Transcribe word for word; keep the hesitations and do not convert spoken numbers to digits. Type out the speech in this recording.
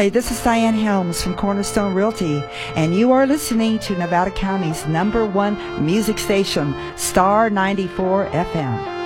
Hi, this is Diane Helms from Cornerstone Realty, and you are listening to Nevada County's number one music station, Star ninety-four F M.